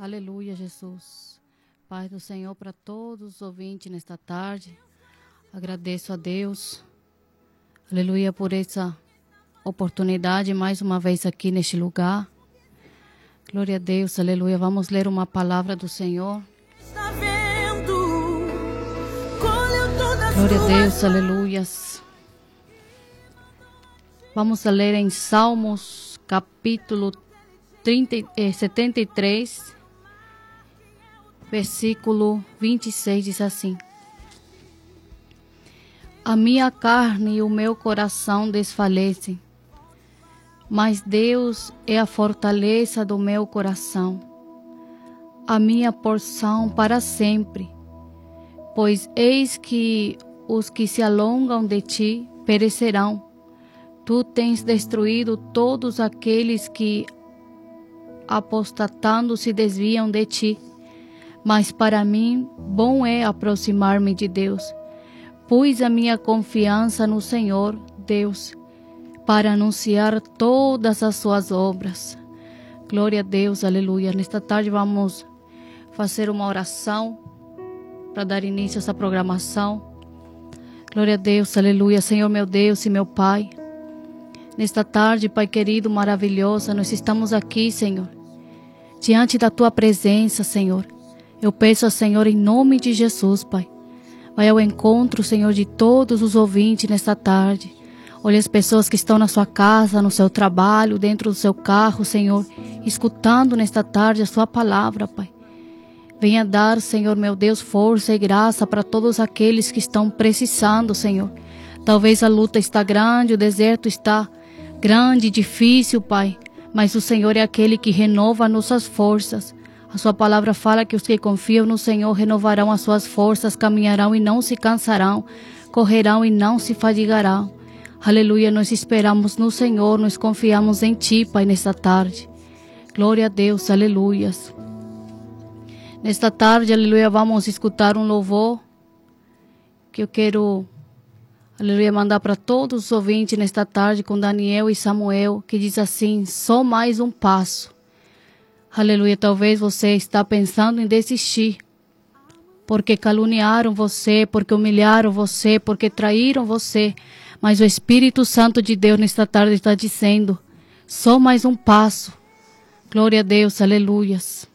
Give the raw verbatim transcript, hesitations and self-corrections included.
Aleluia, Jesus. Pai do Senhor, para todos os ouvintes nesta tarde, agradeço a Deus, aleluia, por essa oportunidade mais uma vez aqui neste lugar. Glória a Deus, aleluia. Vamos ler uma palavra do Senhor. Glória a Deus, aleluias. Vamos a ler em Salmos, capítulo trinta, eh, setenta e três, versículo vinte e seis, diz assim: A minha carne e o meu coração desfalecem, mas Deus é a fortaleza do meu coração, a minha porção para sempre. Pois eis que os que se alongam de ti perecerão. Tu tens destruído todos aqueles que, apostatando, se desviam de ti. Mas para mim, bom é aproximar-me de Deus. Pus a minha confiança no Senhor, Deus, para anunciar todas as suas obras. Glória a Deus, aleluia. Nesta tarde vamos fazer uma oração para dar início a essa programação. Glória a Deus, aleluia. Senhor meu Deus e meu Pai, nesta tarde, Pai querido, maravilhosa, nós estamos aqui, Senhor, diante da Tua presença, Senhor. Eu peço ao Senhor, em nome de Jesus, Pai, vai ao encontro, Senhor, de todos os ouvintes nesta tarde. Olha as pessoas que estão na sua casa, no seu trabalho, dentro do seu carro, Senhor, escutando nesta tarde a Sua palavra, Pai. Venha dar, Senhor, meu Deus, força e graça para todos aqueles que estão precisando, Senhor. Talvez a luta está grande, o deserto está grande, difícil, Pai, mas o Senhor é aquele que renova nossas forças. A Sua palavra fala que os que confiam no Senhor renovarão as suas forças, caminharão e não se cansarão, correrão e não se fadigarão. Aleluia, nós esperamos no Senhor, nós confiamos em Ti, Pai, nesta tarde. Glória a Deus, aleluias. Nesta tarde, aleluia, vamos escutar um louvor que eu quero, aleluia, mandar para todos os ouvintes nesta tarde com Daniel e Samuel, que diz assim: só mais um passo. Aleluia, talvez você está pensando em desistir, porque caluniaram você, porque humilharam você, porque traíram você, mas o Espírito Santo de Deus nesta tarde está dizendo: só mais um passo. Glória a Deus, aleluias.